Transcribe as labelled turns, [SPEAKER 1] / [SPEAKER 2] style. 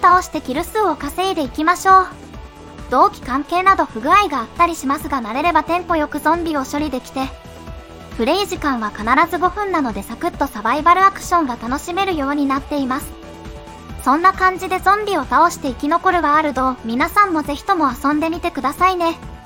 [SPEAKER 1] 倒してキル数を稼いでいきましょう。同期関係など不具合があったりしますが慣れればテンポよくゾンビを処理できて、プレイ時間は必ず5分なのでサクッとサバイバルアクションが楽しめるようになっています。そんな感じでゾンビを倒して生き残るワールドを皆さんもぜひとも遊んでみてくださいね。